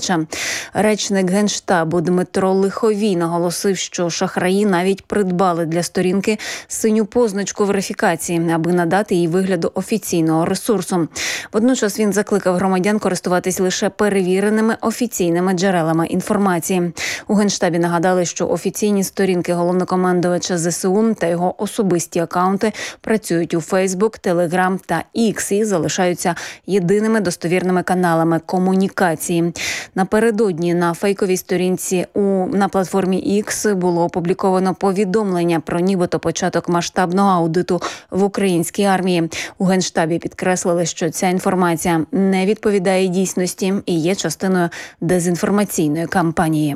Януковича. Речник Генштабу Дмитро Лиховій наголосив, що шахраї навіть придбали для сторінки синю позначку верифікації, аби надати їй вигляду офіційного ресурсу. Водночас він закликав громадян користуватись лише перевіреними офіційними джерелами інформації. У Генштабі нагадали, що офіційні сторінки головнокомандувача ЗСУ та його особисті акаунти працюють у Фейсбук, Телеграм та Ікс і залишаються єдиними достовірними каналами комунікації. Напередодні на фейковій сторінці на платформі Ікс було опубліковано повідомлення про нібито початок масштабного аудиту в українській армії. У Генштабі підкреслили, що ця інформація не відповідає дійсності і є частиною дезінформаційної кампанії.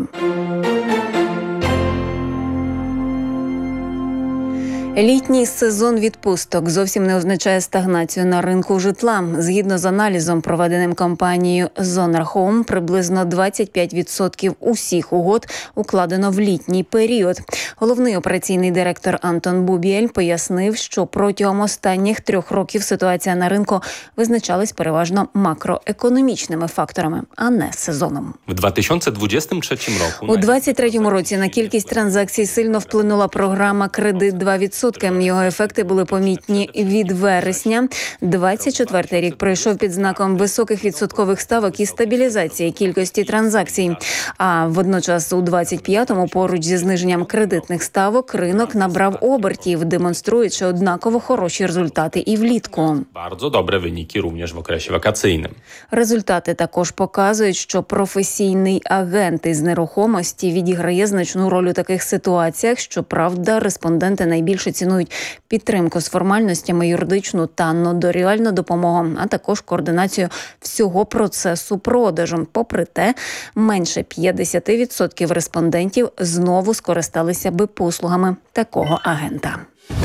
Літній сезон відпусток зовсім не означає стагнацію на ринку житла. Згідно з аналізом, проведеним компанією Zoner Home, приблизно 25% усіх угод укладено в літній період. Головний операційний директор Антон Бубєль пояснив, що протягом останніх 3 років ситуація на ринку визначалась переважно макроекономічними факторами, а не сезоном. В 2023 року. У 2023 році на кількість транзакцій сильно вплинула програма «Кредит 2%». Його ефекти були помітні від вересня. 24-й рік пройшов під знаком високих відсоткових ставок і стабілізації кількості транзакцій. А водночас у 25-му поруч зі зниженням кредитних ставок ринок набрав обертів, демонструючи однаково хороші результати і влітку. Bardzo dobre wyniki również w okresie wakacyjnym. Результати також показують, що професійний агент із нерухомості відіграє значну роль у таких ситуаціях. Щоправда, респонденти найбільше цінують підтримку з формальностями, юридичну та нотаріальну допомогу, а також координацію всього процесу продажу. Попри те, менше 50% респондентів знову скористалися би послугами такого агента.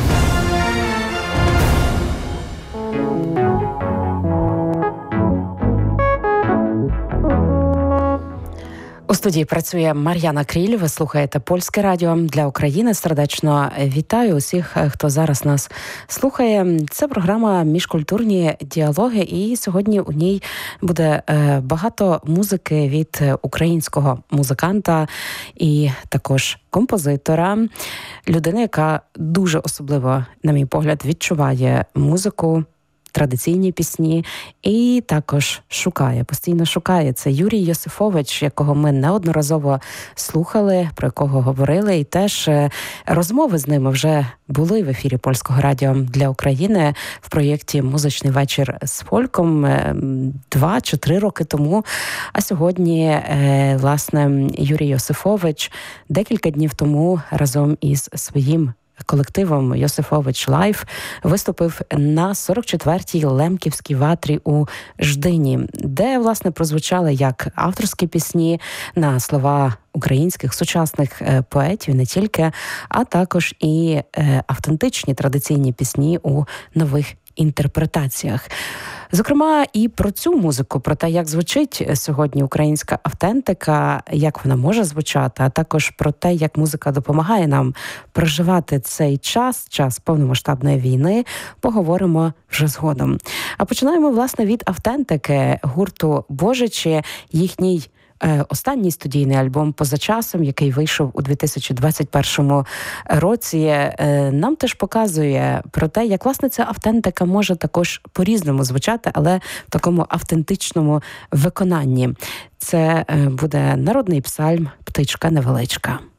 У студії працює Мар'яна Кріль. Ви слухаєте Польське радіо для України. Сердечно вітаю усіх, хто зараз нас слухає. Це програма «Міжкультурні діалоги», і сьогодні у ній буде багато музики від українського музиканта і також композитора, людини, яка дуже особливо, на мій погляд, відчуває музику, традиційні пісні і також постійно шукає. Це Юрій Йосифович, якого ми неодноразово слухали, про якого говорили, і теж розмови з ними вже були в ефірі Польського радіо для України в проєкті «Музичний вечір з фольком» 2 чи 3 роки тому. А сьогодні, власне, Юрій Йосифович декілька днів тому разом із своїм колективом «Йосифович Лайф» виступив на 44-й Лемківській ватрі у Ждині, де, власне, прозвучали як авторські пісні на слова українських сучасних поетів, не тільки, а також і автентичні традиційні пісні у нових інтерпретаціях. Зокрема, і про цю музику, про те, як звучить сьогодні українська автентика, як вона може звучати, а також про те, як музика допомагає нам проживати цей час повномасштабної війни, поговоримо вже згодом. А починаємо, власне, від автентики гурту «Божичі», їхній останній студійний альбом «Поза часом», який вийшов у 2021 році, нам теж показує про те, як, власне, ця автентика може також по-різному звучати, але в такому автентичному виконанні. Це буде народний псальм «Птичка невеличка».